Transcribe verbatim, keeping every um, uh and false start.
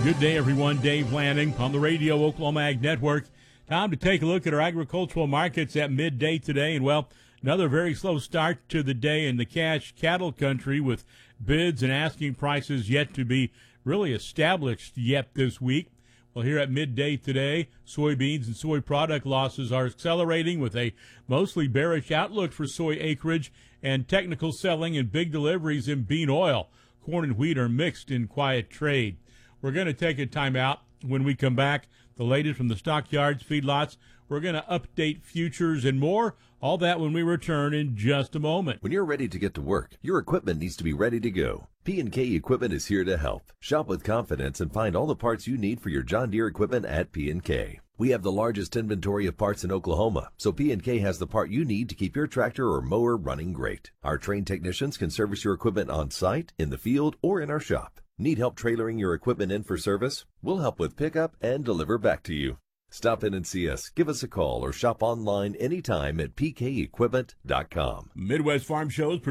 Good day, everyone. Dave Lanning on the Radio Oklahoma Ag Network. Time to take a look at our agricultural markets at midday today. And, well, another very slow start to the day in the cash cattle country with bids and asking prices yet to be really established yet this week. Well, here at midday today, soybeans and soy product losses are accelerating with a mostly bearish outlook for soy acreage and technical selling and big deliveries in bean oil. Corn and wheat are mixed in quiet trade. We're going to take a time out. When we come back, the latest from the stockyards, feedlots. We're going to update futures and more. All that when we return in just a moment. When you're ready to get to work, your equipment needs to be ready to go. P and K Equipment is here to help. Shop with confidence and find all the parts you need for your John Deere equipment at P and K. We have the largest inventory of parts in Oklahoma, so P and K has the part you need to keep your tractor or mower running great. Our trained technicians can service your equipment on site, in the field, or in our shop. Need help trailering your equipment in for service? We'll help with pickup and deliver back to you. Stop in and see us, give us a call, or shop online anytime at p k equipment dot com. Midwest Farm Shows